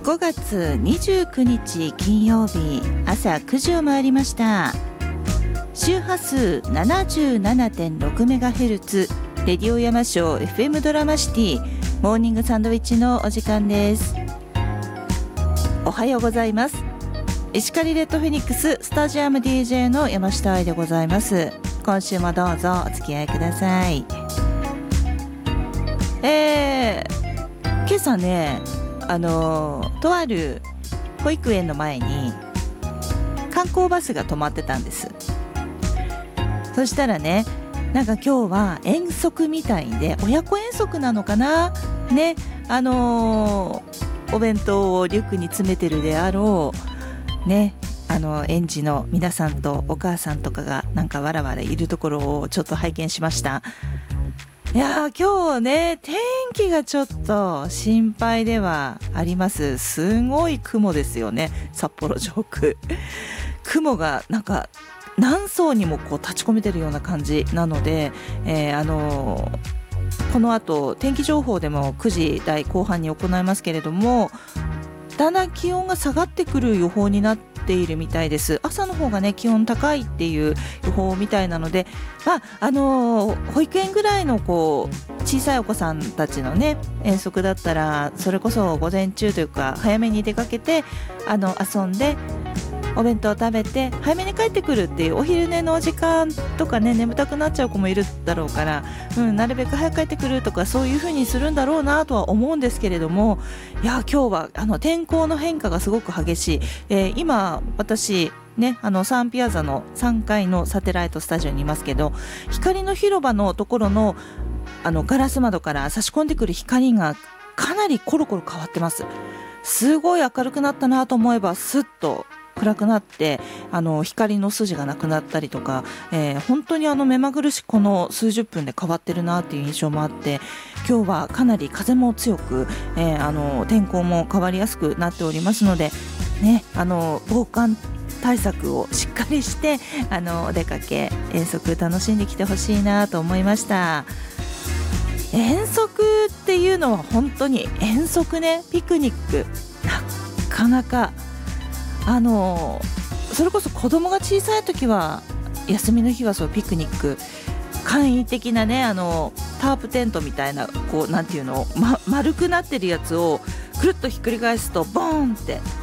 5月29日金曜日朝9時を回りました。周波数 77.6MHz レディオ山椒 FM ドラマシティモーニングサンドイッチのお時間です。おはようございます。石狩レッドフェニックススタジアム DJ の山下愛でございます。今週もどうぞお付き合いください。今朝ねとある保育園の前に観光バスが止まってたんです。そしたらね、なんか今日は遠足みたいで親子遠足なのかなね、お弁当をリュックに詰めてるであろうね、園児の皆さんとお母さんとかがなんかわらわらいるところをちょっと拝見しました。いやー、今日ね天気がちょっと心配ではあります。すごい雲ですよね、札幌上空。雲がなんか何層にもこう立ち込めてるような感じなので、この後天気情報でも9時台後半に行いますけれども、だんだん気温が下がってくる予報になっているみたいです。朝の方がね気温高いっていう予報みたいなので、保育園ぐらいのこう小さいお子さんたちのね遠足だったら、それこそ午前中というか早めに出かけて遊んでお弁当を食べて早めに帰ってくるっていう、お昼寝の時間とかね眠たくなっちゃう子もいるだろうから、なるべく早く帰ってくるとかそういう風にするんだろうなとは思うんですけれども、いや今日は天候の変化がすごく激しい。今私ねサンピアザの3階のサテライトスタジオにいますけど、光の広場のところのガラス窓から差し込んでくる光がかなりコロコロ変わってます。すごい明るくなったなと思えばスッと暗くなって光の筋がなくなったりとか、本当に目まぐるしくこの数十分で変わってるなっていう印象もあって、今日はかなり風も強く、天候も変わりやすくなっておりますのでね、防寒対策をしっかりしてお出かけ遠足楽しんできてほしいなと思いました。遠足っていうのは本当に遠足ね、ピクニックなかなかそれこそ子供が小さい時は休みの日はそうピクニック、簡易的なねタープテントみたいなこうなんていうの、丸くなってるやつをくるっとひっくり返すとボーンって